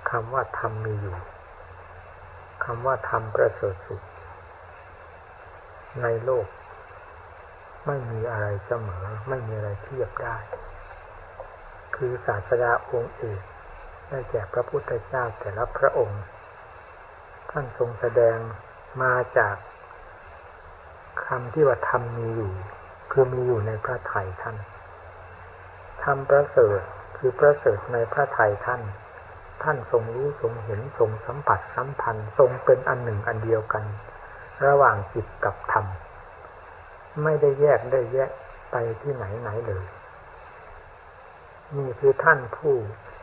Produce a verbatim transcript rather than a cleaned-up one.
คำว่าธรรมมีอยู่คำว่าธรรมประเสริฐสุดในโลกไม่มีอะไรเสมอไม่มีอะไรเทียบได้คือศาสดาองค์เอกได้แก่พระพุทธเจ้าแต่ละพระองค์ท่านทรงแสดงมาจากคำที่ว่าธรรมมีอยู่คือมีอยู่ในพระทัยท่านธรรมประเสริฐคือประเสริฐในพระทัยท่านท่านทรงรู้ทรงเห็นทรงสัมผัสสัมพันธ์ทรงเป็นอันหนึ่งอันเดียวกันระหว่างจิตกับธรรมไม่ได้แยกได้แยกไปที่ไหนไหนเลยนี่คือท่านผู้